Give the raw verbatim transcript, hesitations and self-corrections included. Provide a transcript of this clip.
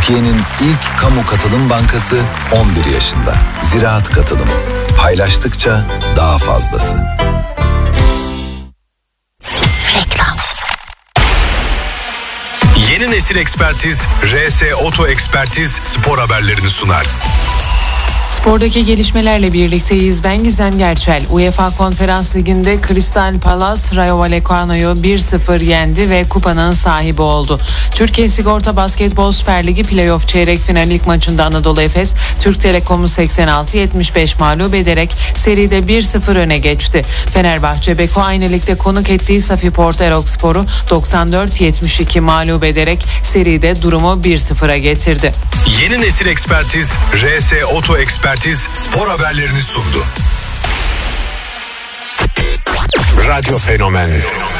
Türkiye'nin ilk kamu katılım bankası on bir yaşında. Ziraat Katılım. Paylaştıkça daha fazlası. Reklam. Yeni nesil ekspertiz R S Oto Ekspertiz spor haberlerini sunar. Spordaki gelişmelerle birlikteyiz. Ben Gizem Gerçel. UEFA Konferans Ligi'nde Crystal Palace Rayo Vallecano'yu bir sıfır yendi ve kupanın sahibi oldu. Türkiye Sigorta Basketbol Süper Ligi Playoff çeyrek final ilk maçında Anadolu Efes, Türk Telekom'u seksen altı yetmiş beş mağlup ederek seride bir sıfır öne geçti. Fenerbahçe, Beko aynı ligde konuk ettiği Safi Porto Erokspor'u doksan dört yetmiş iki mağlup ederek seride durumu bir sıfıra getirdi. Yeni nesil ekspertiz R S Oto Ekspertiz spor haberlerini sundu. Radyo Fenomen.